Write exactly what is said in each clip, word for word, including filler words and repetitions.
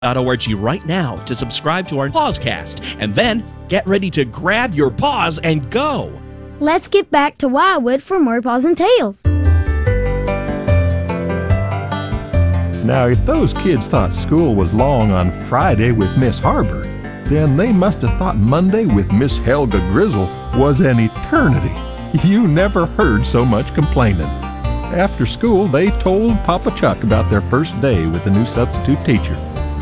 org right now to subscribe to our Pawscast, and then get ready to grab your paws and go. Let's get back to Wildwood for more Paws and Tales. Now, if those kids thought school was long on Friday with Miss Harbor, then they must have thought Monday with Miss Helga Grizzle was an eternity. You never heard so much complaining. After school, they told Papa Chuck about their first day with the new substitute teacher.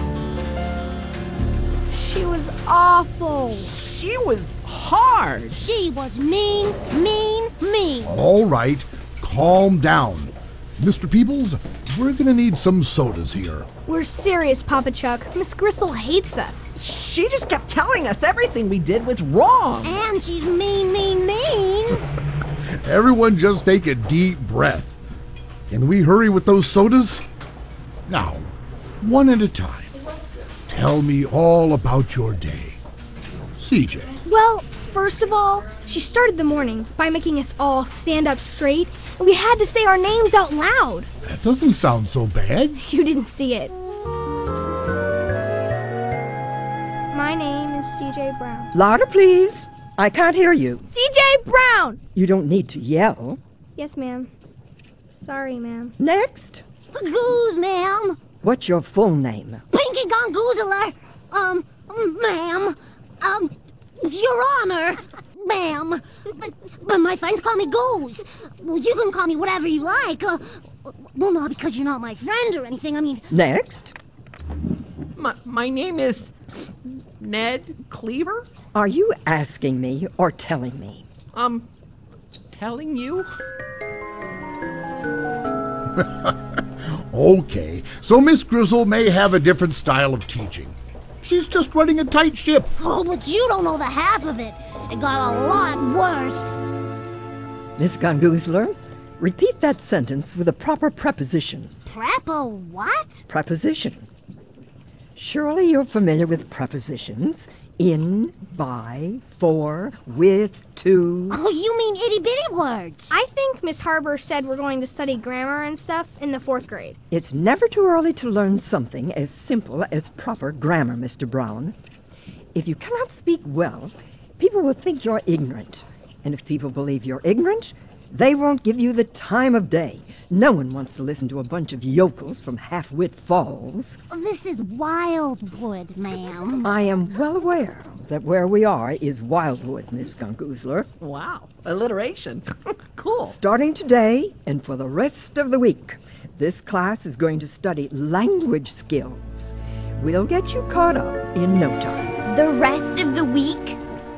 She was awful. She was hard. She was mean, mean, mean. All right, calm down. Mister Peebles, we're gonna need some sodas here. We're serious, Papa Chuck. Miss Gristle hates us. She just kept telling us everything we did was wrong. And she's mean, mean, mean. Everyone just take a deep breath. Can we hurry with those sodas? Now, one at a time. Tell me all about your day. C J. Well, first of all, she started the morning by making us all stand up straight, and we had to say our names out loud. That doesn't sound so bad. You didn't see it. My name is C J Brown. Louder, please. I can't hear you. C J Brown! You don't need to yell. Yes, ma'am. Sorry, ma'am. Next. Goose, ma'am. What's your full name? Pinky Gongoozler. Um, ma'am. Um, Your Honor. Ma'am. But, but my friends call me Goose. Well, you can call me whatever you like. Uh, well, not because you're not my friend or anything. I mean... Next. My, my name is Ned Cleaver. Are you asking me or telling me? Um, telling you? Okay, so Miss Grizzle may have a different style of teaching. She's just running a tight ship. Oh, but you don't know the half of it. It got a lot worse. Miss Gongoozler, repeat that sentence with a proper preposition. Prepo what? Preposition. Surely you're familiar with prepositions. In, by, for, with, to. Oh, you mean itty-bitty words. I think Miss Harbor said we're going to study grammar and stuff in the fourth grade. It's never too early to learn something as simple as proper grammar, Mister Brown. If you cannot speak well, people will think you're ignorant. And if people believe you're ignorant, they won't give you the time of day. No one wants to listen to a bunch of yokels from Half-Wit Falls. This is Wildwood, ma'am. I am well aware that where we are is Wildwood, Miss Gongoozler. Wow, alliteration. Cool. Starting today and for the rest of the week, this class is going to study language skills. We'll get you caught up in no time. The rest of the week?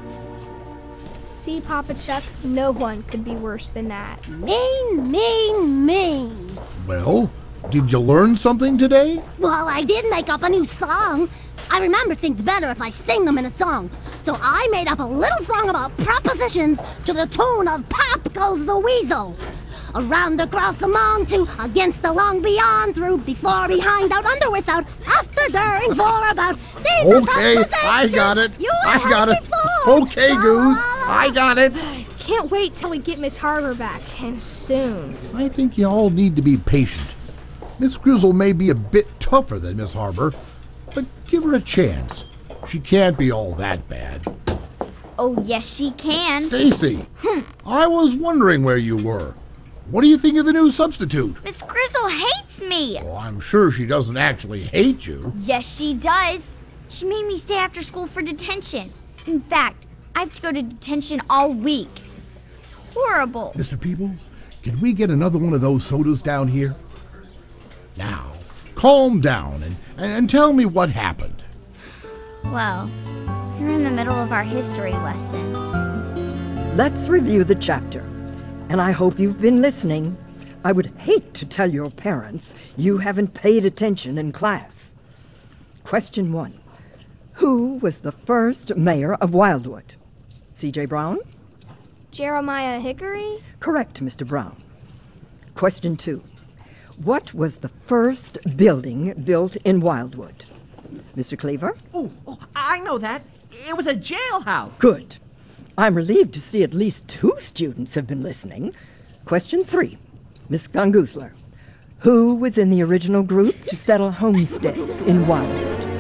See, Papa Chuck, no one could be worse than that. Mean, mean, mean. Well, did you learn something today? Well, I did make up a new song. I remember things better if I sing them in a song. So I made up a little song about prepositions to the tune of Pop Goes the Weasel. Around, across, among, to, against, along, beyond, through, before, behind, out, under, without, after, during, for, about. These Okay, are I got it. You I have got it. before. Okay, La, Goose. la, la. I got it. Can't wait till we get Miss Harbor back, and soon. I think you all need to be patient. Miss Grizzle may be a bit tougher than Miss Harbor, but give her a chance. She can't be all that bad. Oh, yes, she can. Stacy, I was wondering where you were. What do you think of the new substitute? Miss Grizzle hates me. Oh, I'm sure she doesn't actually hate you. Yes, she does. She made me stay after school for detention. In fact, I have to go to detention all week. It's horrible. Mister Peebles, can we get another one of those sodas down here? Now, calm down and, and tell me what happened. Well, you're in the middle of our history lesson. Let's review the chapter. And I hope you've been listening. I would hate to tell your parents you haven't paid attention in class. Question one. Who was the first mayor of Wildwood? C J Brown? Jeremiah Hickory? Correct, Mister Brown. Question two. What was the first building built in Wildwood? Mister Cleaver? Oh, oh, I know that. It was a jailhouse. Good. I'm relieved to see at least two students have been listening. Question three. Miss Gongoozler. Who was in the original group to settle homesteads in Wildwood?